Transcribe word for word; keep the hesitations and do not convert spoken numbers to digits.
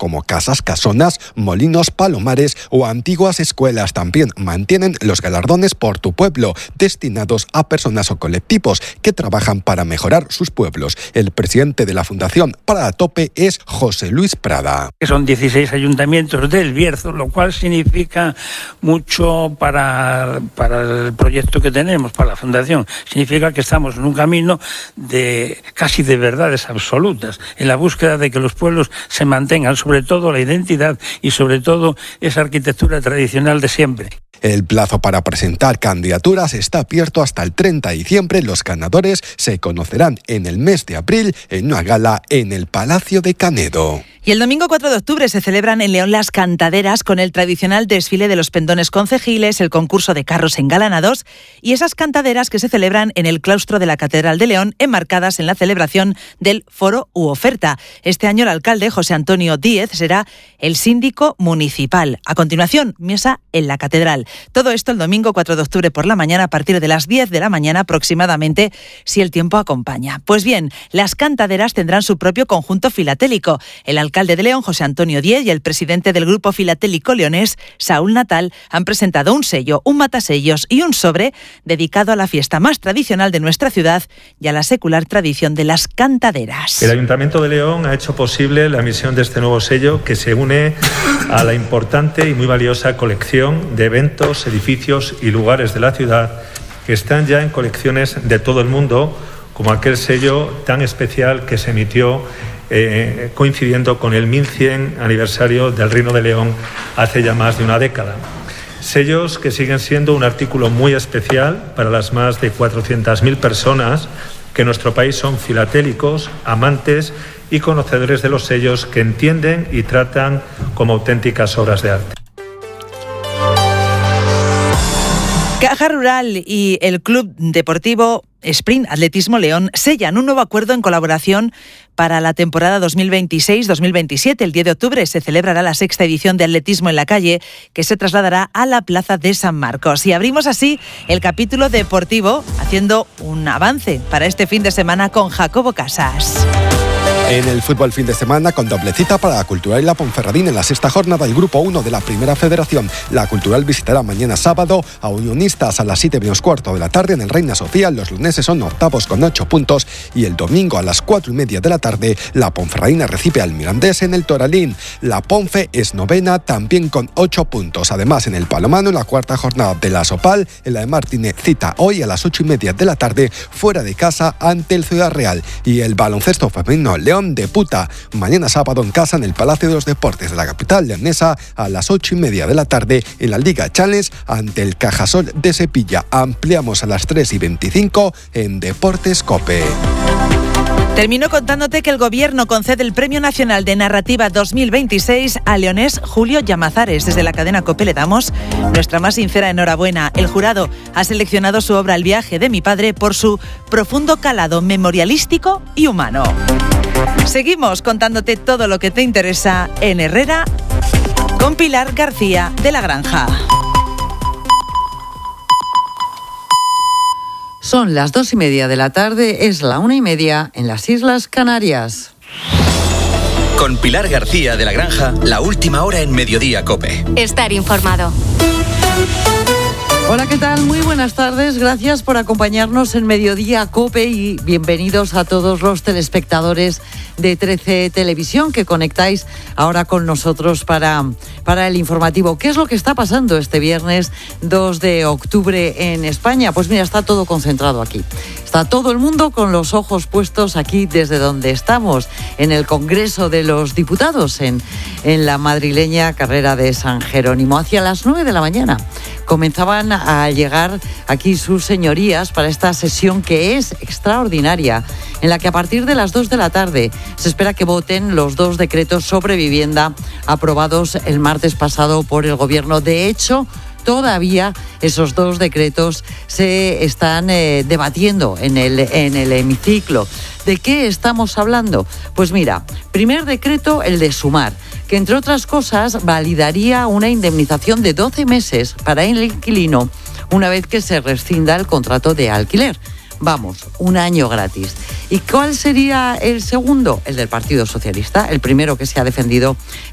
como casas, casonas, molinos, palomares o antiguas escuelas. También mantienen los galardones por tu pueblo, destinados a personas o colectivos que trabajan para mejorar sus pueblos. El presidente de la Fundación Para Tope es José Luis Prada. Son dieciséis ayuntamientos del Bierzo, lo cual significa mucho para, para el proyecto que tenemos, para la Fundación. Significa que estamos en un camino de casi de verdades absolutas, en la búsqueda de que los pueblos se mantengan, sobre todo la identidad y sobre todo esa arquitectura tradicional de siempre. El plazo para presentar candidaturas está abierto hasta el treinta de diciembre. Los ganadores se conocerán en el mes de abril en una gala en el Palacio de Canedo. Y el domingo cuatro de octubre se celebran en León las cantaderas con el tradicional desfile de los pendones concejiles, el concurso de carros engalanados y esas cantaderas que se celebran en el claustro de la Catedral de León, enmarcadas en la celebración del foro u oferta. Este año el alcalde José Antonio Díez será el síndico municipal. A continuación, misa en la Catedral. Todo esto el domingo cuatro de octubre por la mañana a partir de las diez de la mañana aproximadamente, si el tiempo acompaña. Pues bien, las cantaderas tendrán su propio conjunto filatélico. El alcalde alcalde de León, José Antonio Díez, y el presidente del Grupo Filatélico Leonés, Saúl Natal, han presentado un sello, un matasellos y un sobre dedicado a la fiesta más tradicional de nuestra ciudad y a la secular tradición de las cantaderas. El Ayuntamiento de León ha hecho posible la emisión de este nuevo sello que se une a la importante y muy valiosa colección de eventos, edificios y lugares de la ciudad que están ya en colecciones de todo el mundo, como aquel sello tan especial que se emitió Eh, coincidiendo con el mil cien aniversario del Reino de León hace ya más de una década. Sellos que siguen siendo un artículo muy especial para las más de cuatrocientas mil personas que en nuestro país son filatélicos, amantes y conocedores de los sellos que entienden y tratan como auténticas obras de arte. Caja Rural y el Club Deportivo Sprint Atletismo León sellan un nuevo acuerdo en colaboración para la temporada dos mil veintiséis dos mil veintisiete. El diez de octubre se celebrará la sexta edición de Atletismo en la Calle, que se trasladará a la Plaza de San Marcos. Y abrimos así el capítulo deportivo, haciendo un avance para este fin de semana con Jacobo Casas. En el fútbol fin de semana, con doble cita para la Cultural y la Ponferradina en la sexta jornada del Grupo uno de la Primera Federación. La Cultural visitará mañana sábado a Unionistas a las siete menos cuarto de la tarde en el Reina Sofía. Los luneses son octavos con ocho puntos y el domingo a las cuatro y media de la tarde la Ponferradina recibe al Mirandés en el Toralín. La Ponfe es novena también con ocho puntos. Además, en el Palomano, en la cuarta jornada de la Sopal, en la de Martínez cita hoy a las ocho y media de la tarde fuera de casa ante el Ciudad Real. Y el baloncesto femenino León debuta mañana sábado en casa en el Palacio de los Deportes de la capital leonesa a las ocho y media de la tarde en la Liga Challenge ante el Cajasol de Sevilla. Ampliamos a las tres y veinticinco en Deportes COPE. Termino contándote que el Gobierno concede el Premio Nacional de Narrativa dos mil veintiséis a leonés Julio Llamazares. Desde la cadena COPE le damos nuestra más sincera enhorabuena. El jurado ha seleccionado su obra El viaje de mi padre por su profundo calado memorialístico y humano. Seguimos contándote todo lo que te interesa en Herrera con Pilar García de la Granja. Son las dos y media de la tarde, es la una y media en las Islas Canarias. Con Pilar García de la Granja, la última hora en Mediodía COPE. Estar informado. Hola, ¿qué tal? Muy buenas tardes. Gracias por acompañarnos en Mediodía COPE y bienvenidos a todos los telespectadores de trece Televisión que conectáis ahora con nosotros para, para el informativo. ¿Qué es lo que está pasando este viernes dos de octubre en España? Pues mira, está todo concentrado aquí. Está todo el mundo con los ojos puestos aquí desde donde estamos, en el Congreso de los Diputados, en, en la madrileña carrera de San Jerónimo. Hacia las nueve de la mañana comenzaban a llegar aquí sus señorías para esta sesión que es extraordinaria, en la que a partir de las dos de la tarde se espera que voten los dos decretos sobre vivienda aprobados el martes pasado por el Gobierno. De hecho, todavía esos dos decretos se están eh, debatiendo en el, en el hemiciclo. ¿De qué estamos hablando? Pues mira, primer decreto, el de sumar, que entre otras cosas validaría una indemnización de doce meses para el inquilino una vez que se rescinda el contrato de alquiler. Vamos, un año gratis. ¿Y cuál sería el segundo? El del Partido Socialista, el primero que se ha defendido